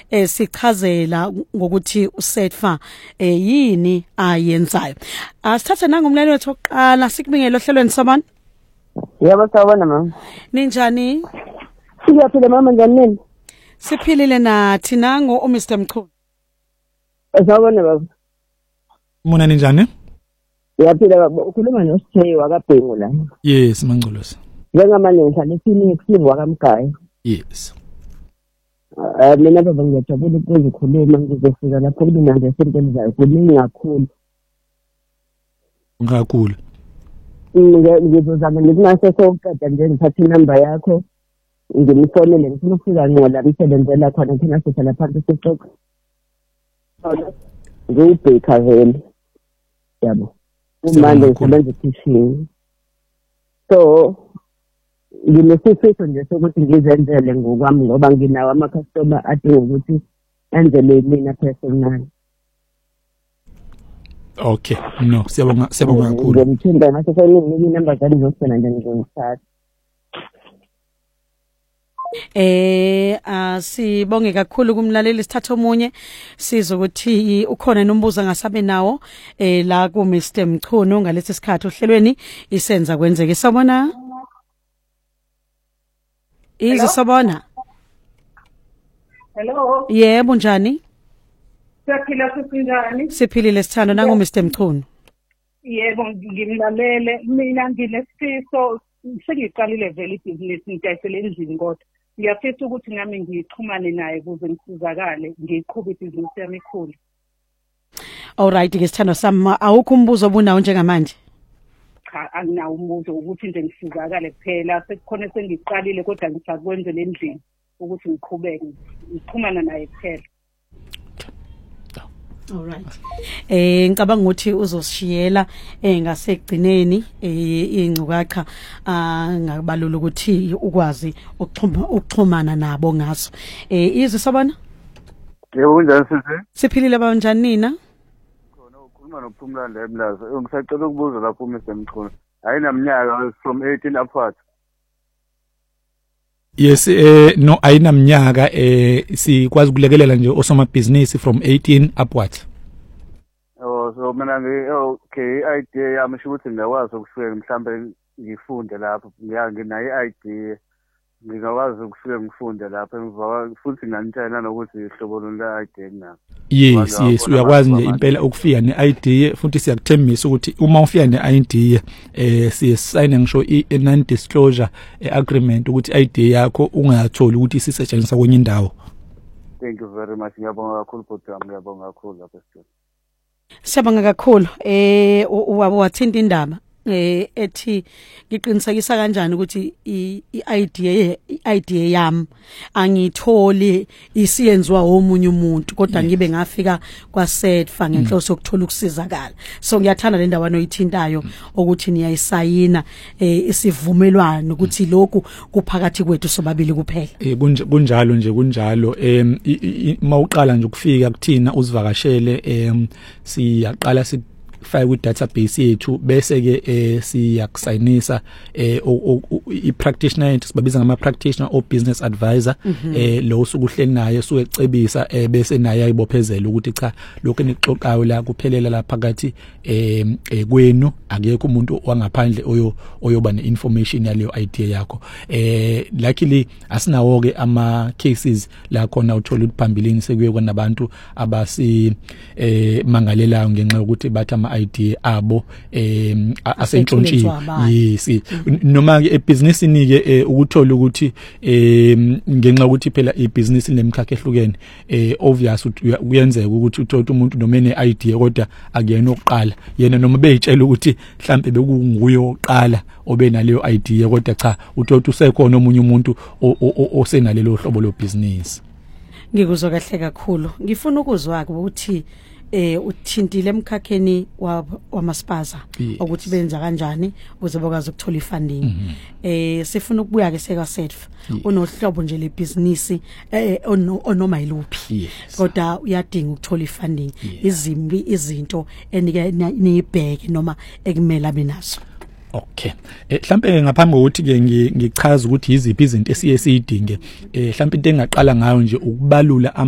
sichazela ngokuthi uSetfa yini ayenzayo. Asithathe nangumlalo wethu oqala sikubingele ohlelweni sabona. Yebo sawubona mama. Ninjani? Siyaphila mama njani? Siphilile nathi nango Mr Mchunu. Sawubona baba. Mona ninjani? Yaphila baba, ukhuluma noSithe wakabhengu la. Yes, Mangcolosi. Njengamanenhla lesini kusiwa kaMgaya. Yes. Mina baba ngiyajabula ukuzikhuluma ngizofika lapho kubinanje esentweni zayo kuningi kakhulu. Kakhulu. Ngizozama ngikungase sokuqeda nje ngithathe inamba yakho ngimfonele ngifuna ukufika ngola umsebenzela khona thina sihlala phansi sixoxa. Ngiyibheka vele. Yabo. Umanje ngisebenza kitchen. So nginesifiso nje sokuthi ngizenzele ngokwami ngoba nginawo ama-customer adinga ukuthi enzele mina personal. Okay, no, siyabonga kakhulu. Ngiyamthinta ngaso sonke inamba zami ngizofuna nje ngizongithatha. Sibonge kakhulu kumlaleli sithatha omunye sizokuthi ukhona nombuzo ngasabe nawo la ku Mr Mchunu ngalesi sikhathi ohlelweni isenza kwenzeke sabona. Sabona. Hello. Yebo njani? Siyaphila sinjani? Siphilile sithando nangu Mr Mchunu. Yebo ngimlalele mina nginesifiso sengiqalile vele ibhizinisi ngidayisele endlini kodwa ngiyafisa ukuthi nami ngixhumane naye ukuze ngisizakale ngiqhubhe ibhizinisi yami ikhulu. Alright ke sithando sami awukho umbuzo obunawo njengamanje? Cha anginawo umbuzo ukuthi nje ngisizakale kuphela sekukhona sengiqalile kodwa ngisakwenzela endlini ukuthi ngiqhubeke ngixhumana naye kuphela. Alright. Ngicabanga ukuthi uzosishiyela ngasekugcineni ingcukacha ngabalula ukuthi ukwazi ukuxhumana nabo ngaso. Sabona? Yebo kunjani sithi? Siphilile banjani nina? Khona ukhuluma noPhumlanda eMlazo. Ngisacela ukubuza lapho Mr Mchunu. Ayinaminyaka from 18 upwards. Yes, no ayinaminyaka sikwazi ukulekelela nje osomabhizinisi from 18 upwards. Oh so mina okay idea yami ukuthi ngiyakwazi ukufika mhlambe ngifunde lapho nginayo idea ngingakwazi ukufika ngifunde lapho emva futhi nganitshela nokuthi ihlobo lona idea ngina. Yes uyakwazi nje impela ukufika ne-idea futhi siyakuthembisa ukuthi uma ufika ne-idea sisign ngisho i-non disclosure agreement ukuthi idea yakho ungayatholi ukuthi isisetshenziswa kwenye indawo. Thank you very much. Ngiyabonga kakhulu kodwa ngiyabonga kakhulu lapho sithole. Siyabonga kakhulu wathinta indaba ethi ngiqinisekisa kanjani ukuthi i-idea yami angitholi isiyenziwa omunye umuntu kodwa ngibe ngafika kwaSetfa ngenhloso yokuthola ukusizakala. So ngiyathanda le ndawana oyithintayo ukuthi niyayisayina isivumelwano ukuthi lokhu kuphakathi kwethu sobabili kuphela. Kunjalo nje kunjalo mawuqala nje ukufika kuthina uzivakashele siyaqala file with database yethu bese ke siyakusayinisa i-practitioner yethu sibabiza ngama practitioner or business advisor lo usukuhleli naye suecebisa bese naye ayibophezela ukuthi cha lokho enixoxayo la kuphelela la phakathi kwenu akekho umuntu wangaphandle oyoba ne-information yaleyo idea yakho. Luckily asinawo ke ama cases la khona uthola ukuthi phambilini sekuye kwanabantu abasi mangalelayo ngenxa yokuthi bathi idea abo asentshontshiwe. Yes noma ke ebusinessini ke ukuthola ukuthi ngenxa ukuthi phela ibusiness lemkhakha ehlukene obvious kuyenzeka ukuthi uthole umuntu noma ene idea kodwa akuyena oqala yena noma beyitshela ukuthi mhlambe bekunguye oqala obenaleyo idea kodwa cha uthole usekhona omunye umuntu osenalelo hlobo lo business. Ngikuzwa kahle kakhulu ngifuna ukuzwa ukuthi uthintile emkhakheni wamaspaza ukuthi benza kanjani ukuze bakwazi ukuthola ifunding. Sifuna ukubuya ke sekaSetfa unohlobo nje lebusiness onoma iluphi kodwa uyadinga ukuthola ifunding izimbi izinto enike niyibheke noma ekumela benazo. Okay. Mhlambe ngaphambi kokuthi ke ngichaza ukuthi yiziphi izinto esiye siyidinge mhlambe into engaqala ngayo nje ukubalula